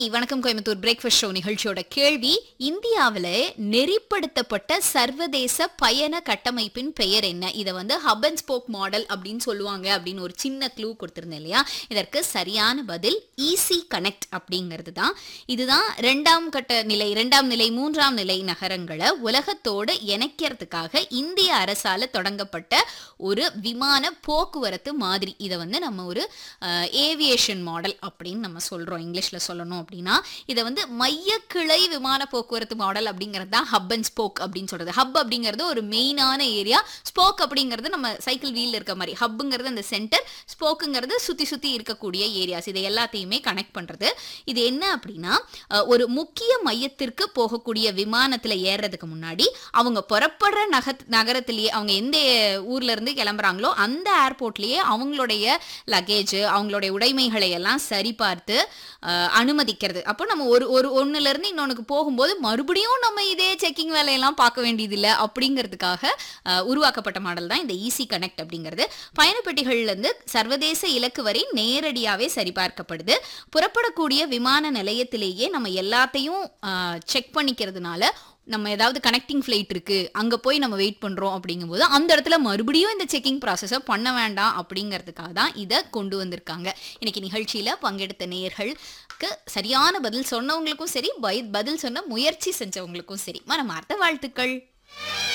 வணக்கம் Coimbatore breakfast show நிகழ்ச்சியோட கேள்வி, இந்தியாவில் நெறிப்படுத்தப்பட்ட சர்வதேச பயண கட்டமைப்பின் பெயர் என்ன? இதை ஹப் அண்ட் ஸ்போக் மாடல் அப்படின்னு சொல்லுவாங்க அப்படின்னு ஒரு சின்ன க்ளூ கொடுத்திருந்தேன் இல்லையா? இதற்கு சரியான பதில் ஈஸி கனெக்ட் அப்படிங்கிறது தான். இதுதான் இரண்டாம் நிலை, மூன்றாம் நிலை நகரங்களை உலகத்தோடு இணைக்கிறதுக்காக இந்திய அரசால தொடங்கப்பட்ட ஒரு விமான போக்குவரத்து மாதிரி. இதை நம்ம ஒரு ஏவியேஷன் மாடல் அப்படின்னு நம்ம சொல்றோம். இங்கிலீஷ்ல சொல்லணும் அப்படின்னா இதை மையக்கிளை விமான போக்குவரத்து மாடல் அப்படிங்கிறது தான் ஹப் அண்ட் ஸ்போக் அப்படின்னு சொல்றது. ஹப் அப்படிங்கிறது ஒரு மெயினான ஏரியா, ஸ்போக் அப்படிங்கிறது நம்ம சைக்கிள் வீல் இருக்க மாதிரி. ஹப்புங்கிறது அந்த சென்டர், ஸ்போக்குங்கிறது சுத்தி சுத்தி இருக்கக்கூடிய ஏரியாஸ். இதை எல்லாத்தையுமே கனெக்ட் பண்றது. இது என்ன அப்படின்னா, ஒரு முக்கிய மையத்திற்கு போகக்கூடிய விமானத்துல ஏறுறதுக்கு முன்னாடி அவங்க புறப்படுற நகரத்திலேயே, அவங்க எந்த ஊர்ல இருந்து கிளம்புறாங்களோ அந்த ஏர்போர்ட்லயே அவங்களுடைய லக்கேஜ், அவங்களுடைய உடைமைகளை எல்லாம் சரிபார்த்து அனுமதிக்கிறது. அப்போ நம்ம ஒன்னுல இருந்து இன்னொன்னுக்கு போகும்போது மறுபடியும் நம்ம இதே செக்கிங் வேலையெல்லாம் பார்க்க வேண்டியதில்லை அப்படிங்கிறதுக்காக உருவாக்கப்பட்ட மாடல் தான் இந்த ஈஸி கனெக்ட் அப்படிங்கிறது. பயணப்பெட்டிகள்ல இருந்து சர்வதேச இலக்கு வரை நேரடியாவே சரிபார்க்கப்படுது. புறப்படக்கூடிய விமான நிலையத்திலேயே நம்ம எல்லாத்தையும் செக் பண்ணிக்கிறதுனால, நம்ம ஏதாவது கனெக்டிங் ஃப்ளைட் இருக்கு, அங்க போய் நம்ம வெயிட் பண்றோம் அப்படிங்கும்போது அந்த இடத்துல மறுபடியும் இந்த செக்கிங் ப்ராசஸை பண்ண வேண்டாம் அப்படிங்கிறதுக்காக தான் இதை கொண்டு வந்திருக்காங்க. இன்னைக்கு நிகழ்ச்சியில பங்கெடுத்த நேயர்களுக்கு சரியான பதில் சொன்னவங்களுக்கும் சரி, பதில் சொன்ன முயற்சி செஞ்சவங்களுக்கும் சரி மனமார்ந்த வாழ்த்துக்கள்.